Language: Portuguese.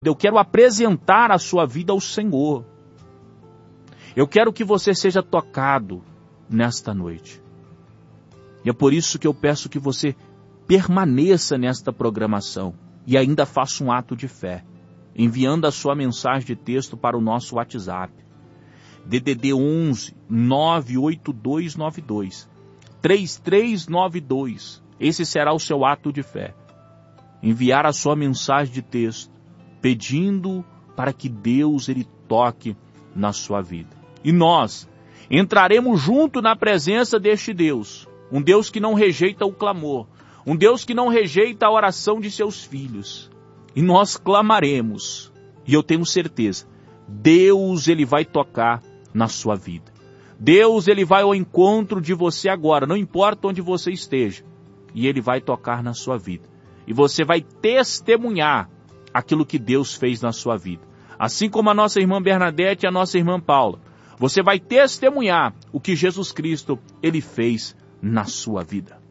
Eu quero apresentar a sua vida ao Senhor. Eu quero que você seja tocado nesta noite. E é por isso que eu peço que você permaneça nesta programação e ainda faça um ato de fé, enviando a sua mensagem de texto para o nosso WhatsApp. DDD 11 98292 3392. Esse será o seu ato de fé. Enviar a sua mensagem de texto, pedindo para que Deus ele toque na sua vida. E nós entraremos junto na presença deste Deus, um Deus que não rejeita o clamor, um Deus que não rejeita a oração de seus filhos. E nós clamaremos, e eu tenho certeza, Deus ele vai tocar na sua vida. Deus ele vai ao encontro de você agora, não importa onde você esteja, e ele vai tocar na sua vida. E você vai testemunhar aquilo que Deus fez na sua vida. Assim como a nossa irmã Bernadette e a nossa irmã Paula, você vai testemunhar o que Jesus Cristo ele fez na sua vida.